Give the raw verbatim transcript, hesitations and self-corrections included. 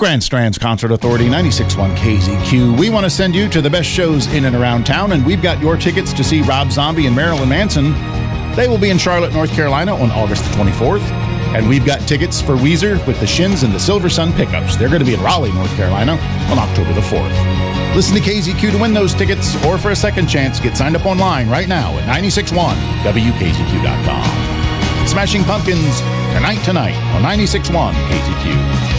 Grand Strands Concert Authority, ninety-six point one K Z Q. We want to send you to the best shows in and around town, and we've got your tickets to see Rob Zombie and Marilyn Manson. They will be in Charlotte, North Carolina on August the twenty-fourth. And we've got tickets for Weezer with the Shins and the Silver Sun Pickups. They're going to be in Raleigh, North Carolina on October the fourth. Listen to K Z Q to win those tickets, or for a second chance, get signed up online right now at nine six one W K Z Q dot com. Smashing Pumpkins, Tonight Tonight on ninety-six point one K Z Q.